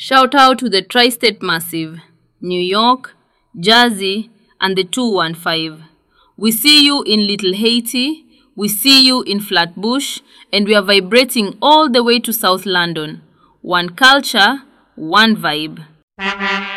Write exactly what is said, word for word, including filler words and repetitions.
Shout out to the Tri-State Massive, New York, Jersey, and the two one five. We see you in Little Haiti, we see you in Flatbush, and we are vibrating all the way to South London. One culture, one vibe.